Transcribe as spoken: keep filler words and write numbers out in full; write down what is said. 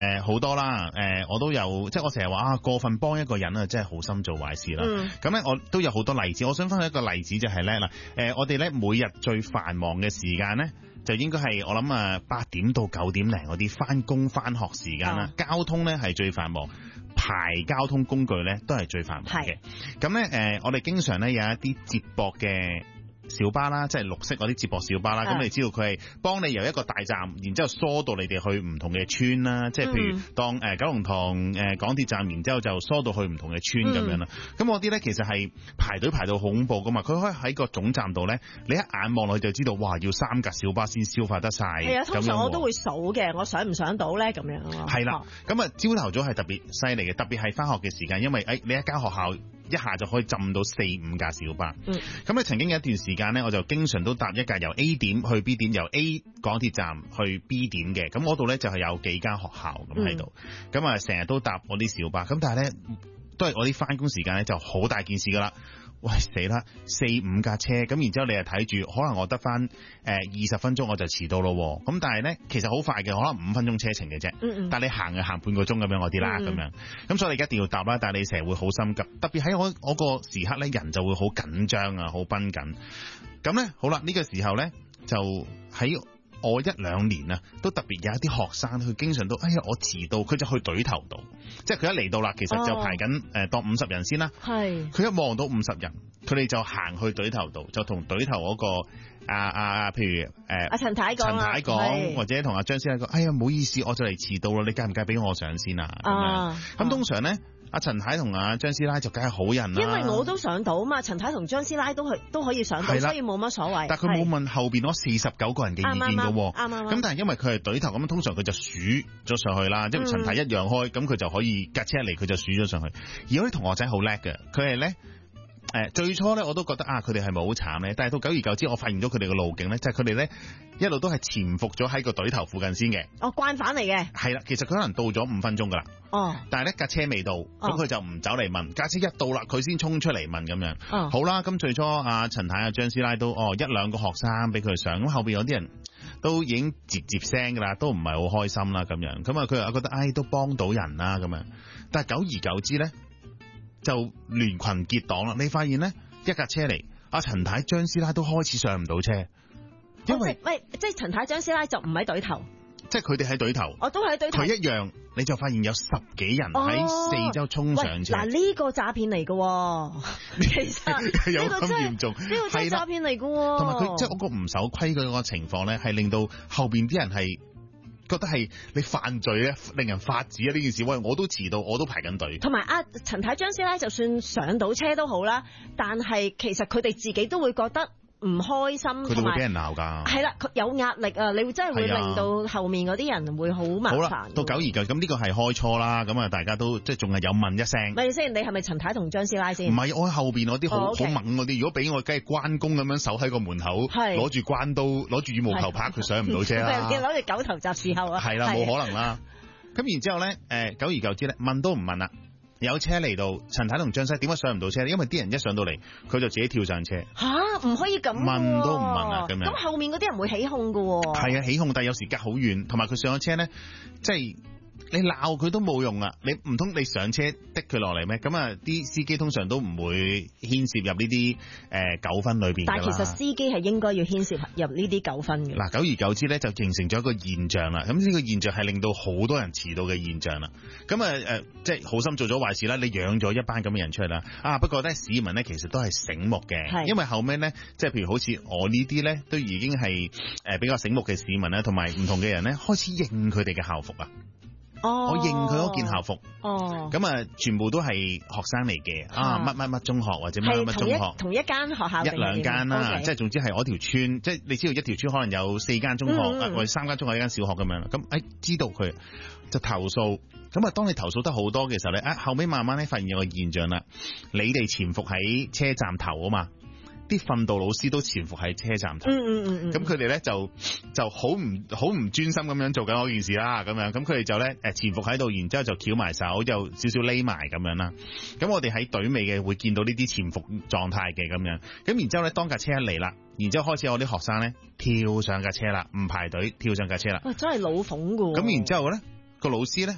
誒好多啦，誒、呃、我都有，即係我成日話啊，過分幫一個人啊，真係好心做壞事啦。咁咧、嗯，我都有好多例子。我想分享一個例子就係咧嗱，誒我哋咧每日最繁忙嘅時間咧，就應該係我諗啊八點到九點零嗰啲翻工翻學時間啦。哦、交通咧係最繁忙，排交通工具咧都係最繁忙嘅。咁咧誒，我哋經常咧有一啲接駁嘅小巴啦，即係綠色嗰啲接駁小巴啦，咁、嗯、你知道佢係幫你由一個大站，然之後疏到你哋去唔同嘅村啦，即係譬如當誒九龍塘誒港鐵站，然之後就疏到去唔同嘅村咁樣啦。咁嗰啲咧其實係排隊排到好恐怖噶嘛，佢可以喺個總站度咧，你一眼望落去就知道，哇，要三架小巴先消化得晒。係啊， 通常我都會數嘅，我上唔上到咧咁樣啊。 係啦，咁啊朝頭早係特別犀利嘅，特別係翻學嘅時間，因為誒、哎、你一間學校一下就可以浸到四五架小巴。嗯，咁咧曾經有一段時間咧，我就經常都搭一架由 A 點去 B 點，由 A 港鐵站去 B 點嘅。咁嗰度咧就係有幾間學校咁喺度，咁啊成日都搭我啲小巴。咁但係咧都係我啲翻工時間咧就好大件事噶啦。喂，死啦，四五架車，咁然之後你又睇住，可能我得翻誒二十分鐘我就遲到咯。咁但係咧其實好快嘅，可能五分鐘車程嘅啫。嗯嗯，但係你行就行半個鐘咁樣嗰啲啦，咁、嗯嗯、樣。咁所以你一定要搭啦，但係你成日會好心急，特別喺我我個時刻咧，人就會好緊張啊，好繃緊。咁咧好啦，呢、呢個時候咧就喺我一兩年啊，都特別有一啲學生，佢經常都哎呀我遲到，佢就去隊頭度，即係佢一嚟到啦，其實就排緊誒、哦呃、當五十人先啦。係，佢一望到五十人，佢哋就行去隊頭度，就同隊頭嗰、嗰個啊啊，譬如誒阿陳太講，陳太講，或者同阿張師奶講，哎呀唔好意思，我就嚟遲到啦，你介唔介俾我上先啊？咁樣，咁、啊、通常咧。阿陳太同阿張師奶就梗係好人啦，因為我都上到嘛，陳太同張師奶都係都可以上到，所以冇乜所謂。 但佢冇問後邊嗰四十九個人嘅意見㗎喎，啱啱。咁但係因為佢係隊頭，咁通常佢就數咗上去啦，即係陳太一樣開，咁佢就可以架車嚟，佢就數咗上去。而嗰啲同學仔好叻嘅，佢係咧。誒，最初咧我都覺得啊，佢哋係咪好慘咧？但係到久而久之，我發現咗佢哋嘅路徑咧，就係佢哋咧一路都係潛伏咗喺個隊頭附近先嘅。 哦，慣犯嚟嘅。係啦，其實佢可能到咗五分鐘噶啦。哦。但係咧架車未到，咁佢、哦、就唔走嚟問，架車一到啦，佢先衝出嚟問咁樣。哦。好啦，咁最初阿陳太阿張師奶都哦一兩個學生俾佢上，咁後邊有啲人都已經接接聲噶啦，都唔係好開心啦咁樣。咁啊佢又覺得唉、哎、都幫到人啦咁樣，但係久而久之咧。就聯群結黨啦！你發現咧，一架車嚟，阿陳太、張師奶都開始上唔到車，因為喂，即係陳太、張師奶就唔喺隊頭， 即係佢哋喺隊頭， 我都喺隊頭， 佢一樣，你就發現有十幾人喺四周衝上車。嗱、哦，呢、 呢個詐騙嚟嘅，其實有咁嚴重， 呢個真係詐騙嚟嘅， 同埋佢即係嗰個唔守規矩個情況咧，係令到後邊啲人係。覺得係你犯罪咧，令人發指啊！呢件事，喂，我都遲到，我都排緊隊。同埋阿陳太、張師奶，就算上到車都好啦，但係其實佢哋自己都會覺得唔開心， 佢哋會俾人鬧㗎。係啦，佢有壓力啊！你會真係會令到後面嗰啲人會好麻煩。好啦， 到久而久，咁呢個係開初啦，咁啊大家都即係仲係有問一聲。 咪先，你係咪陳太同張師奶先？ 唔係，我喺後邊嗰啲好好猛嗰啲。如果俾我，梗係關公咁樣守喺個門口，攞住關刀，攞住羽毛球拍，佢上唔到車啦。 你攞住九頭集伺候啊？ 係啦，冇可能啦。咁然之後咧，誒久而久之咧，問都唔問啦。有車嚟到，陳太同張師奶點解上唔到車咧？因為啲人一上到嚟，佢就自己跳上車。 吓，唔可以咁問都唔問啊！咁樣咁後面嗰啲人會起哄噶。 係啊，起哄，但係有時隔好遠，同埋佢上咗車咧，即係。你鬧佢都冇用啊！你唔通你上車的佢落嚟咩？咁啊，啲司機通常都唔會牽涉入呢啲誒糾紛裏邊。 但係其實司機係應該要牽涉入呢啲糾紛嘅。 嗱，久而久之咧，就形成咗一個現象啦。咁呢個現象係令到好多人遲到嘅現象啦。咁啊誒，即係好心做咗壞事啦。你養咗一班咁嘅人出嚟啦。啊，不過咧市民咧其實都係醒目嘅，因為後尾咧，即係譬如好似我呢啲咧，都已經係誒比較醒目嘅市民啦，同埋唔同嘅人咧，開始認佢哋嘅校服啊。哦、我認佢嗰件校服，哦，咁啊，全部都係學生嚟嘅，啊，乜乜乜中學或者乜乜乜中學， 同一間學校， 一兩間啦，即係總之係我條村，即係你知道一條村可能有四間中學，嗯、或者三間中學一間小學咁樣啦，咁誒、哎、知道佢就投訴，咁啊當你投訴得好多嘅時候咧，啊後尾慢慢咧發現有個現象啦，你哋潛伏喺車站頭啊嘛。啲訓導老師都潛伏喺車站頭，咁佢哋咧就就好唔好唔專心咁樣做緊嗰件事啦，咁樣咁佢哋就咧誒潛伏喺度，然之後就翹埋手，就少少匿埋咁樣啦。咁我哋喺隊尾嘅會見到呢啲潛伏狀態嘅咁樣，咁然之後咧當架車一嚟啦，然之後開始有啲學生咧跳上架車啦，唔排隊跳上架車啦。 哇！真係老諷㗎喎。 咁然之後咧個老師咧